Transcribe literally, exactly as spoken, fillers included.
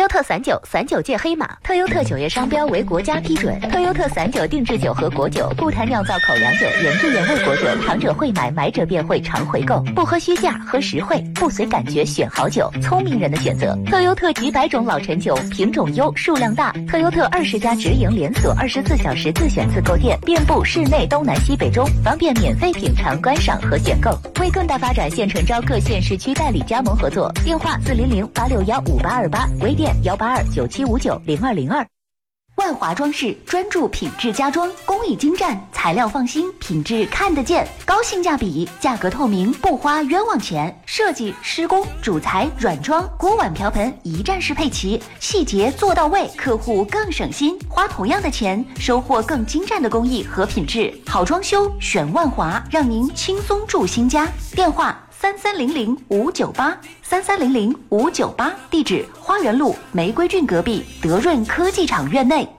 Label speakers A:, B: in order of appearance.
A: 特散酒，散酒界黑马。特优特酒业商标为国家批准。特优特散酒定制酒和果酒，固坛酿造口粮酒，原汁原味果酒，糖者会买，买者便会常回购。不喝虚价，喝实惠，不随感觉选好酒，聪明人的选择。特优特几百种老陈酒，品种优，数量大。特优特二十家直营连锁，二十四小时自选自购店，遍布市内东南西北中，方便免费品尝、观赏和选购。为更大发展，现诚招各县市区代理加盟合作，电话四零零八六幺五八二八，微店幺八二九七五九零二零二。万华装饰专注品质家装，工艺精湛，材料放心，品质看得见，高性价比，价格透明，不花冤枉钱。设计、施工、主材、软装、锅碗瓢盆一站式配齐，细节做到位，客户更省心，花同样的钱，收获更精湛的工艺和品质。好装修选万华，让您轻松住新家。电话三三零零五九八三三零零五九八，地址花园路玫瑰郡隔壁德润科技厂院内。